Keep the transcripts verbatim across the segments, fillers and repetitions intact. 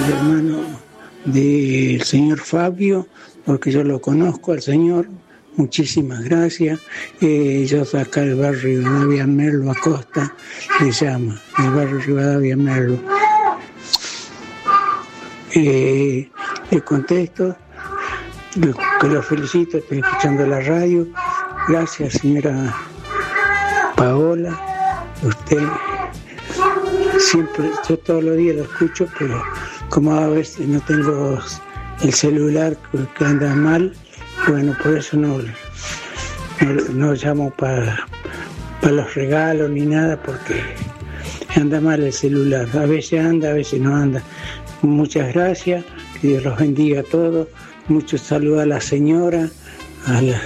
el hermano del señor Fabio, porque yo lo conozco al señor. Muchísimas gracias. Eh, yo soy acá del barrio Rivadavia Merlo Acosta, le llama, el barrio Rivadavia Merlo. Eh, le contesto que lo felicito, estoy escuchando la radio. Gracias, señora Paola. Usted siempre, yo todos los días lo escucho, pero como a veces no tengo el celular que anda mal, bueno, por eso no, no, no llamo para pa los regalos ni nada, porque anda mal el celular. A veces anda, a veces no anda. Muchas gracias, que Dios los bendiga a todos. Muchos saludos a la señora, a la,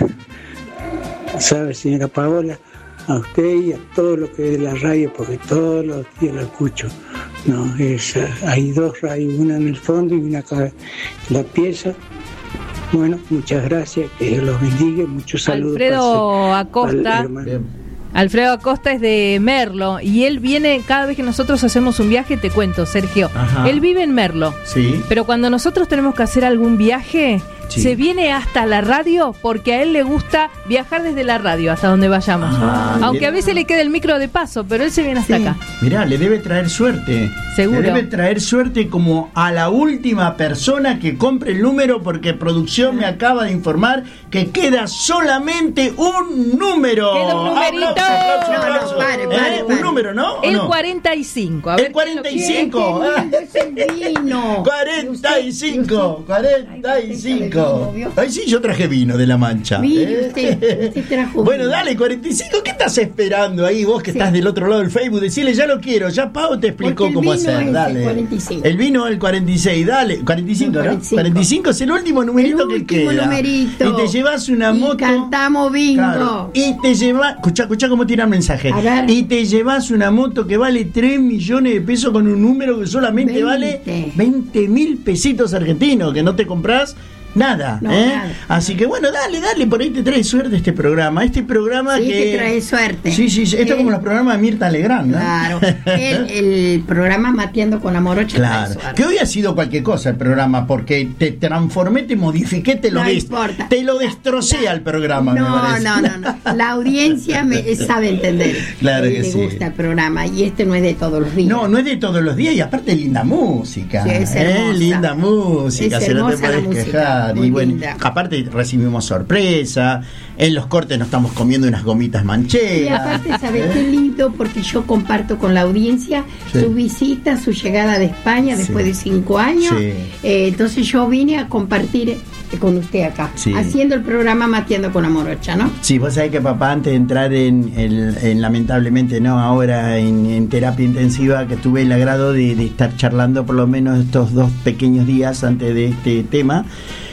¿sabe, señora Paola? A usted y a todo lo que es de la radio, porque todos los días lo escucho. No, es, hay dos radios, una en el fondo y una acá en la pieza. Bueno, muchas gracias, que Dios los bendiga, muchos saludos. Alfredo Acosta, Alfredo Acosta es de Merlo y él viene cada vez que nosotros hacemos un viaje, te cuento, Sergio. Ajá. Él vive en Merlo, sí. Pero cuando nosotros tenemos que hacer algún viaje, sí, se viene hasta la radio porque a él le gusta viajar desde la radio hasta donde vayamos. Ah, aunque bien. A veces le queda el micro de paso, pero él se viene hasta sí. acá. Mirá, le debe traer suerte. Seguro. Le debe traer suerte como a la última persona que compre el número, porque producción me acaba de informar que queda solamente un número. Queda un numerito. Aplauso, aplauso, aplauso. No, no, pare, pare, ¿Eh? pare. Un número, ¿no? El no? cuarenta y cinco. A ver, el cuarenta y cinco. Es el vino. cuarenta y cinco. cuarenta y cinco. Ay, sí, yo traje vino de La Mancha. Mire, usted, usted trajo Bueno, dale, cuarenta y cinco. ¿Qué estás esperando ahí? Vos que sí. estás del otro lado del Facebook, decirle, ya lo quiero. Ya Pau te explicó cómo hacer. Dale. El cuarenta y cinco. El vino el cuarenta y seis, dale. cuarenta y cinco, ¿no? cuarenta y cinco. cuarenta y cinco es el último numerito el último que queda. Numerito. Y te llevas una y moto. Cantamos bingo. Claro. Y te llevas. Escuchá, escuchá cómo tira el mensaje. Y te llevas una moto que vale tres millones de pesos con un número que solamente veinte. Vale veinte mil pesitos argentinos, que no te compras. Nada, no, ¿eh? Nada, así nada. Que bueno, dale, dale, por ahí te trae suerte este programa. Este programa sí, que. Sí, te trae suerte. Sí, sí, sí. Esto es como los programas de Mirta Legrand, ¿no? Claro. el, el programa Mateando con la Morocha. Claro. Que hoy ha sido cualquier cosa el programa, porque te transformé, te modifiqué, te lo no des, te lo destrocé al programa. No, me parece. no, no, no. La audiencia me sabe entender. Claro que le sí. Le gusta el programa y este no es de todos los días. No, no es de todos los días y aparte linda música. Sí, es hermosa. ¿Eh? Linda música, es se no te puedes quejar. Muy y bueno. Linda. Aparte recibimos sorpresa, en los cortes nos estamos comiendo unas gomitas mancheras. Y aparte, ¿sabes qué lindo? Porque yo comparto con la audiencia sí. su visita, su llegada de España después sí. de cinco años. Sí. Eh, entonces yo vine a compartir con usted acá, sí. haciendo el programa Mateando con la Morocha, ¿no? Sí, vos sabés que papá, antes de entrar en, en, en lamentablemente, no, ahora en, en terapia intensiva, que tuve el agrado de, de estar charlando por lo menos estos dos pequeños días antes de este tema.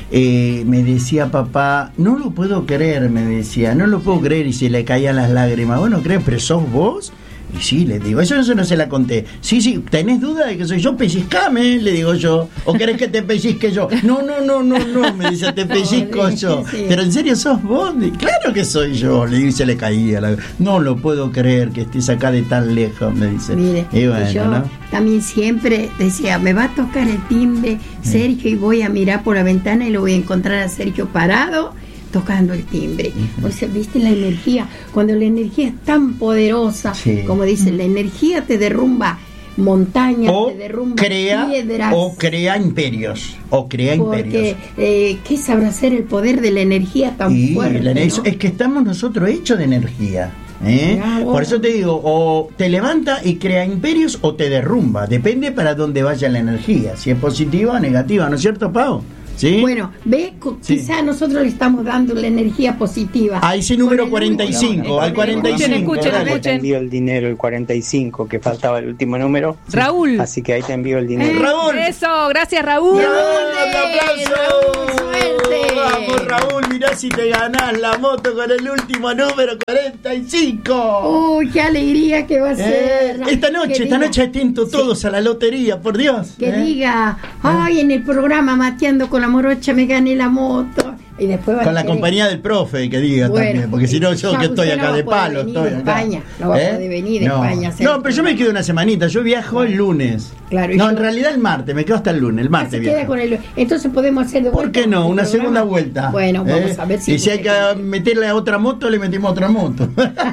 Eh, me decía papá, no lo puedo creer, me decía, no lo puedo creer, y se le caían las lágrimas. Bueno, creo, pero ¿sos vos? Y sí, le digo, eso, eso no se la conté. Sí, sí, ¿tenés duda de que soy yo? Pellizcame, le digo yo. ¿O querés que te pellizque yo? No, no, no, no, no, me dice, te pellizco no, yo. Sí. Pero ¿en serio sos vos? Claro que soy yo. Le digo, y se le caía. La... No lo puedo creer que estés acá de tan lejos, me dice. Mire, y bueno, yo ¿no? también siempre decía, me va a tocar el timbre, Sergio, y voy a mirar por la ventana y lo voy a encontrar a Sergio parado tocando el timbre. Uh-huh. O sea, viste la energía, cuando la energía es tan poderosa, sí. como dicen, la energía te derrumba montañas, o te derrumba crea, piedras, o crea imperios, o crea porque, imperios. Eh, ¿qué sabrá ser el poder de la energía tan y fuerte? La, ¿no? es, es que estamos nosotros hechos de energía. ¿Eh? Claro. Por eso te digo, o te levanta y crea imperios o te derrumba, depende para dónde vaya la energía, si es positiva o negativa, ¿no es cierto, Pau? ¿Sí? Bueno, ve, sí. quizá nosotros le estamos dando la energía positiva. A ese número cuarenta y cinco, número, al cuarenta y cinco. Escuchen, escuchen. Te envío el dinero, el cuarenta y cinco, que faltaba el último número. Raúl. Así que ahí te envío el dinero. Eh, Raúl. Eso, gracias, Raúl. ¡Raúl, un aplauso! ¡Suerte! Vamos, Raúl, mirá si te ganás la moto con el último número, cuarenta y cinco. ¡Uy, qué alegría que va a ser! Eh, esta noche, que esta diga, noche atentos todos sí. a la lotería, por Dios. Que eh. diga, ay, en el programa Mateando con la Morocha me gané la moto. Y después con la compañía del profe, que diga bueno, también, porque si no yo que estoy acá no de palo, estoy acá. España, no va ¿Eh? a poder venir de no. España. No, pero yo me quedo una semanita, yo viajo claro. el lunes. Claro, no, yo... en realidad el martes, me quedo hasta el lunes, el martes se queda con el... Entonces podemos hacer de vuelta. ¿Por qué no? Una segunda programa? vuelta. Bueno, vamos ¿Eh? a ver si... Y si hay que meterle a otra moto, le metimos a otra moto.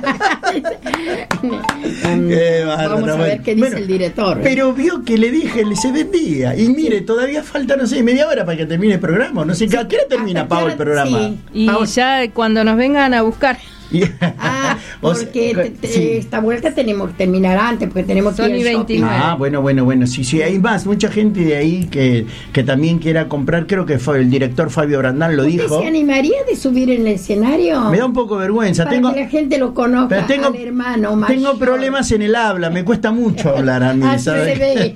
Qué bárbaro, vamos a ver bueno. qué dice bueno, el director. ¿eh? Pero vio que le dije, se vendía. Y mire, sí. todavía falta, no sé, media hora para que termine el programa. No sé, sí. ¿a qué hora termina, Pau, el programa? Sí. Y Pau. ya cuando nos vengan a buscar. Ah, porque te, te, sí. esta vuelta tenemos que terminar antes, porque tenemos que ir al shopping. Ah, bueno, bueno, bueno, sí, sí, hay más, mucha gente de ahí que, que también quiera comprar, creo que fue el director Fabio Brandán lo dijo. ¿Se animaría de subir en el escenario? Me da un poco de vergüenza. Para tengo, que la gente lo conozca, pero tengo, al hermano mayor. Tengo problemas en el habla, me cuesta mucho hablar a mí, ah, ¿sabes? Se ve.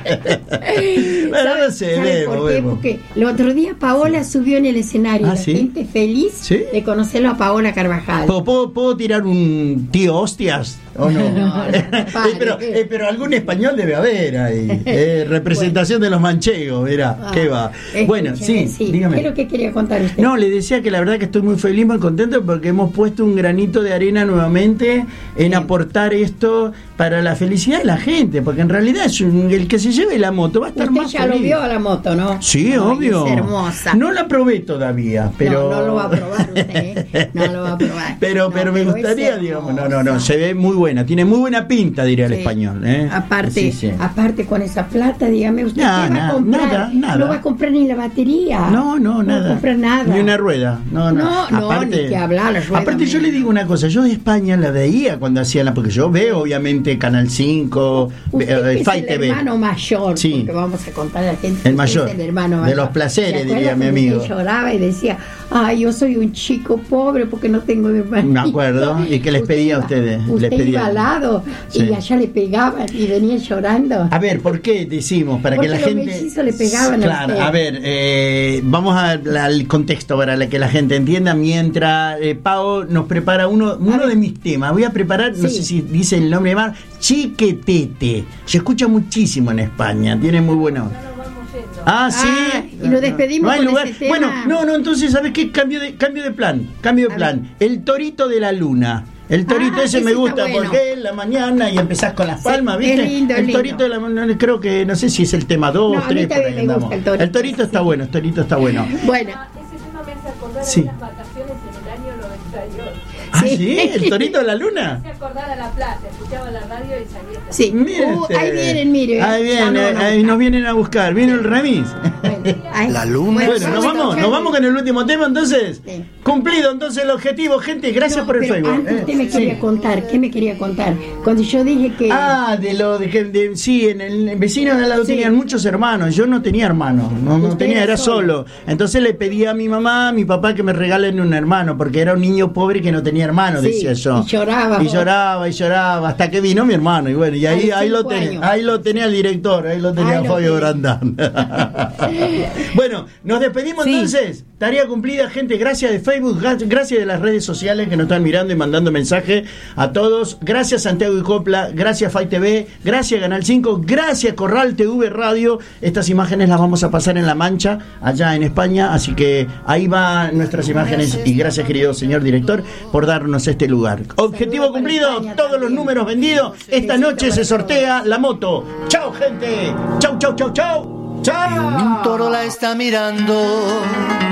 Bueno, no se ve. ¿Por qué? Porque el otro día Paola sí. subió en el escenario, ah, la ¿sí? gente feliz ¿Sí? de conocerlo a Paola Carvajal. ¿Puedo, puedo tirar un tío hostias o no? no, no eh, pero, eh, pero algún español debe haber ahí. Eh, representación bueno. de los manchegos, verá, ah, qué va. Bueno, sí, sí, dígame. ¿Qué es lo que quería contar usted? No, le decía que la verdad que estoy muy feliz, muy contento porque hemos puesto un granito de arena nuevamente en sí. aportar esto para la felicidad de la gente, porque en realidad es un, el que se lleve la moto va a estar usted más ya feliz. Lo vio a la moto, ¿no? Sí, Ay, obvio. Es hermosa. No la probé todavía, pero no, no lo va a probar usted, ¿eh? No lo va a probar. pero, no, pero me gustaría, digamos, no, no, no, se ve muy buena, tiene muy buena pinta, diría sí. el español, ¿eh? Aparte, sí, sí. aparte con esa plata, dígame usted, nah, ¿qué va nah, a comprar? Nada, nada. No va a comprar ni la batería. No, no, nada. No va a comprar nada. Ni una rueda. No, no. No, aparte, no, ni que hablar la rueda. Aparte, yo le digo una cosa, yo de España la veía cuando hacían la, porque yo veo obviamente Canal cinco, eh, Fight T V. El hermano mayor, sí. porque vamos a contar a la gente. El mayor. Es el hermano mayor. De los placeres, diría mi amigo. Usted lloraba y decía, ay, yo soy un chico pobre porque no tengo hermano. Me acuerdo. ¿Y qué les usted pedía iba, a ustedes? Usted les pedía iba al lado sí. y allá le pegaban y venían llorando. A ver, ¿por qué decimos? Para porque que la los gente. mellizos le pegaban claro, a usted. A ver, eh, vamos a, al contexto para que la gente entienda. Mientras eh, Pau nos prepara uno, uno de mis temas, voy a preparar, sí. no sé si dice el nombre más, Chiquetete. Se escucha muchísimo en España, tiene muy bueno. Ah, sí. Ah, y nos despedimos no, con lugar. ese tema. Bueno, no, no, entonces, ¿sabes qué? Cambio de, cambio de plan, cambio de a plan. Ver. El torito de la luna. El torito ah, ese me gusta bueno. porque en la mañana y empezás con las palmas, sí, ¿viste? Lindo, el lindo. torito de la mañana, creo que, no sé si es el tema dos, tres, por ahí andamos. El torito, el torito está sí. bueno, el torito está bueno. Bueno. Ese tema me hace acordar sí. de unas vacaciones en el año noventa y ocho. ¿Ah, sí? sí? ¿El torito de la luna? Se acordaba a La Plata, escuchaba la radio y salía. Sí, uh, ahí vienen, mire. Ahí vienen, no, no, ahí nos vienen a buscar. ¿Viene el remis? Bueno, ahí. La luna. Bueno, nos vamos, nos vamos con el último tema entonces. Sí. Cumplido entonces el objetivo, gente. Gracias no, por el Facebook. Antes, ¿qué me quería sí. contar? ¿Qué me quería contar? Cuando yo dije que. Ah, de lo de que. De, sí, en el vecino de al lado sí. tenían muchos hermanos. Yo no tenía hermanos. No, no tenía, era solo. solo. Entonces le pedí a mi mamá, a mi papá que me regalen un hermano, porque era un niño pobre que no tenía hermano, sí, decía yo. Y lloraba. Y lloraba, y lloraba. Hasta que vino mi hermano. Y bueno, y ahí, ahí, lo, tenía, ahí lo tenía el director, ahí lo tenía ahí Fabio Brandán. Bueno, nos despedimos sí. entonces. Tarea cumplida, gente. Gracias de Facebook, gracias de las redes sociales que nos están mirando y mandando mensajes a todos. Gracias Santiago y Copla, gracias Fight T V, gracias Canal cinco, gracias Corral T V Radio. Estas imágenes las vamos a pasar en La Mancha, allá en España, así que ahí van nuestras imágenes y gracias querido señor director por darnos este lugar. Objetivo cumplido, todos los números vendidos. Esta noche se sortea la moto. Chao gente, chau chau chau chau. Chao. Un toro la está mirando